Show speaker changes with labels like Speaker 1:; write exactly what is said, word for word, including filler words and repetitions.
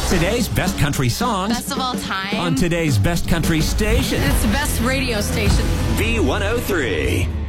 Speaker 1: Today's best country songs
Speaker 2: Best of all time.
Speaker 1: on today's best country station.
Speaker 2: It's the best radio station.
Speaker 1: B one oh three.